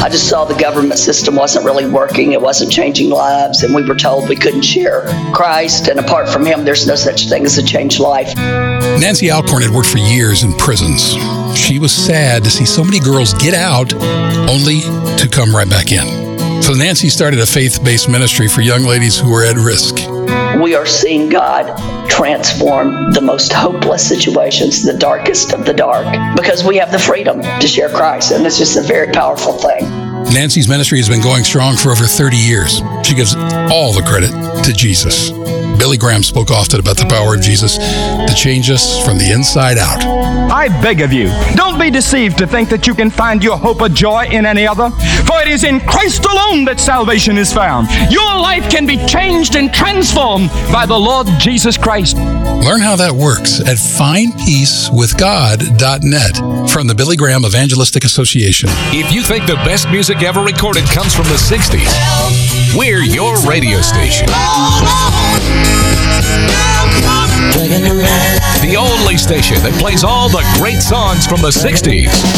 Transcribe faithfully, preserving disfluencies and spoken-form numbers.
just saw the government system wasn't really working. It wasn't changing lives, and we were told we couldn't share Christ, and apart from him, there's no such thing as a changed life. Nancy Alcorn had worked for years in prisons. She was sad to see so many girls get out only to come right back in. So Nancy started a faith-based ministry for young ladies who were at risk. We are seeing God transform the most hopeless situations, the darkest of the dark, because we have the freedom to share Christ, and it's just a very powerful thing. Nancy's ministry has been going strong for over thirty years. She gives all the credit to Jesus. Billy Graham spoke often about the power of Jesus to change us from the inside out. I beg of you, don't be deceived to think that you can find your hope or joy in any other, for it is in Christ alone that salvation is found. Your life can be changed and transformed by the Lord Jesus Christ. Learn how that works at find peace with god dot net from the Billy Graham Evangelistic Association. If you think the best music ever recorded comes from the sixties, we're your radio station. The only station that plays all the great songs from the sixties.